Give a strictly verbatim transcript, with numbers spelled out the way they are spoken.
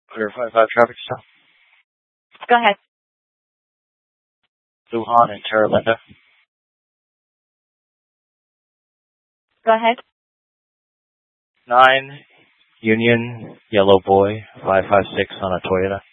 Clear five five traffic stop. Go ahead. Lujan and Terra Linda. Go ahead. Nine Union Yellow Boy five five six on a Toyota.